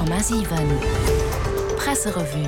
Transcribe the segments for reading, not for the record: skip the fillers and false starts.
100,7 Presserevue.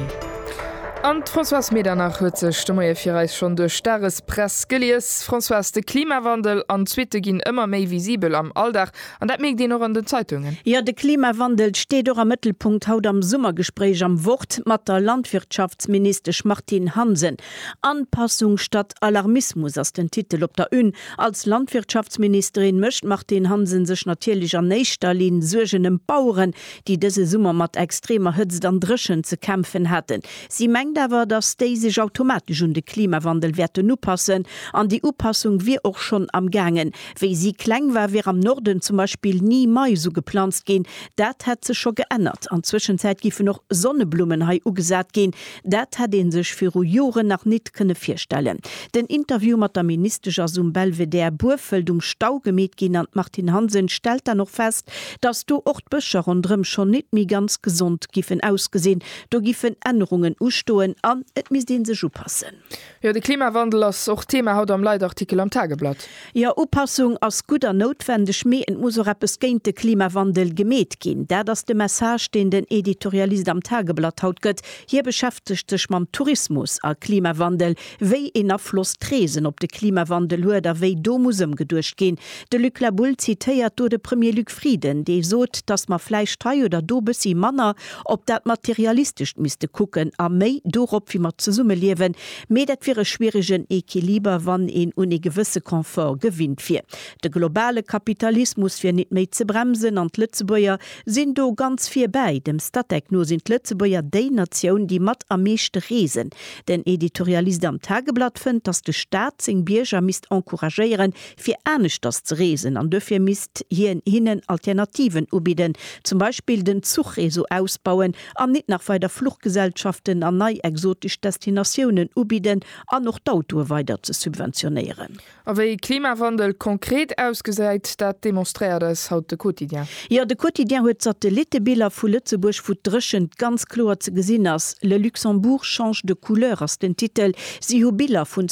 An François Meder nach hueze Stummer fir schon de starres Press gelies. François, de Klimawandel an Zwitte ginn ëmmer méi visibel am Alldach, an dat még Di noch an den Zeitungen. Ja, de Klimawandel steht doch am Mittelpunkt haut am Summergespräch am Wort mat der Landwirtschaftsminister Martin Hansen. Anpassung statt Alarmismus as den Titel op der Ün. Als Landwirtschaftsministerin möcht Martin Hansen sech natürlich an Neistalin surgenem Bauern, die dese Summer mat extremer Hütz an Drschen zu kämpfen hatten. Sie dawer dass de sich automatisch und de Klimawandel werden upassen, an die Upassung wie auch schon am gangen. Wie sie kleng war, wir am Norden zum Beispiel nie Mai so geplant gehen, dat hat se schon geändert. An Zwischenzeit gife noch Sonneblumen hai ugesat gehen, dat hat den sich für Jore nach nicht könne firstellen. Den Interview mat der Ministerger Belvedere Burfeld Stau gemäht gehen an Martin Hansen stellt er noch fest, dass du Ortbüscher rundrem schon nicht mehr ganz gesund gifen ausgesehen, du gifen Änderungen usto an et mis den se passen. Ja, de Klimawandel ass och Thema haut am Leitartikel am Tageblatt. Ja, Upassung ass guter notwendig mé en Musoreppes géint de Klimawandel gemet gin. Der dats de Message den den Editorialist am Tageblatt haut gëtt, hier beschäftigt sech mam Tourismus a Klimawandel, wéi en Affloss tresen op de Klimawandel huet der wéi do musem gedurcht gin. De Luc Laboul zitéiert do de Premier Luc Frieden, déi sot, dats ma Fleischtrei oder dobesi Manner op dat materialistisch miste kucken a méi dorop wie mat ze summe liewen, me dat fir schwierigen Equiliber wann en une gewisse Komfort gewinnt fir. De globale Kapitalismus fir net méi ze bremsen an Lützebuier sinn do ganz fir bei. Dem Statek no sind Lützebuier déi Nationun, die mat am meeschte reesen. Den Editorialist am Tageblatt fënnt, dats de Staat seg Bierger mist encouragéieren fir ernstnecht das ze reesen. An dofir mist hien hinnen Alternativen ubieden, zum Beispiel den Zugreso ausbauen, an net nach weiter Fluchtgesellschaften an nei exotisch Destinationen ubieden an noch d'Auto weiter zu subventionieren. Awer Klimawandel konkret ausgesäit, dat demonstriert es haut de Quotidien. Ja, de Quotidien huet Satellitebilder vu Lützeburg vu dreschend ganz klar ze gesinn ass. Le Luxembourg change de couleur as den Titel. Sie hu Bilder vun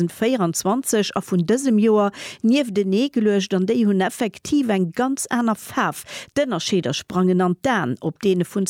2024 a vun dësem Joer nieef de negelecht an déi hunn effektiv eng ganz einer Pfaff. Dennner Schäder sprangen an den, op dee vun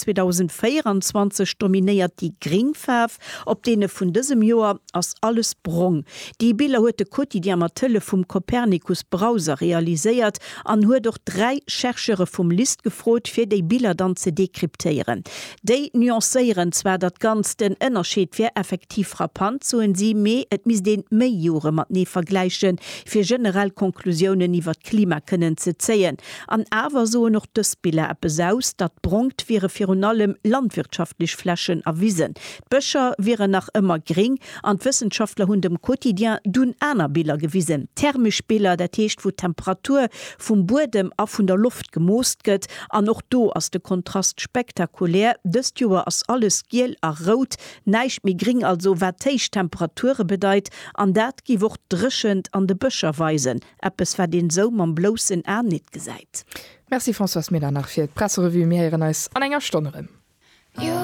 2024 dominiert die Gringfärf, op dee vun dësem Joer ass alles brong. Die Bilder huet de Quotidien mat Tëlle vum Copernicus Browser realiséiert an huet doch 3 Cherchere vum List gefrot fir déi Bilder dann ze dekryptéieren. Déi nuancéieren zwer dat ganz den ënnerscheet fir effektiv frappant, so en sie méi et mis den méi Jore mat nee vergleichen fir generell Konklusionen iwwer Klima kënnen ze zeien. An awer so noch dës Bilder besaus, dat brongt wäre fir allem landwirtschaftlich Flächen erwiesen. Böcher wäre nach immer gering, an Wissenschaftler hun dem Quotidien dun einer Bilder gewiesen. Thermischbilder der Techt wo Temperatur vum Bodem a vun der Luft gemoost gëtt, an noch do as de Kontrast spektakulär, dëst Joer ass alles giel a rot, neiich mi gering also wat teich Temperature bedeit, an dat gi woch drischend an de Böcher weisen. Eppes war den so man blos in net gesäit. Merci François Meder nach fir d Presserevue Meeren als an enger Stonnerem.